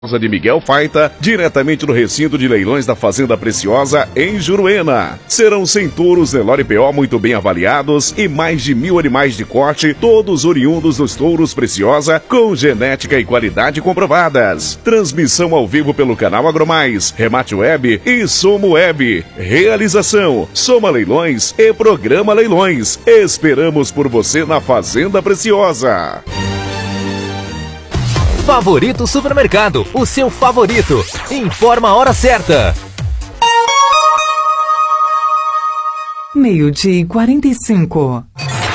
de Miguel Faita, diretamente no recinto de leilões da Fazenda Preciosa, em Juruena. Serão 100 touros Nelore PO muito bem avaliados e mais de 1000 animais de corte, todos oriundos dos touros Preciosa, com genética e qualidade comprovadas. Transmissão ao vivo pelo canal Agromais, Remate Web e Somo Web. Realização: Soma Leilões e Programa Leilões. Esperamos por você na Fazenda Preciosa. Favorito Supermercado, o seu favorito. Informa a hora certa. 12:45.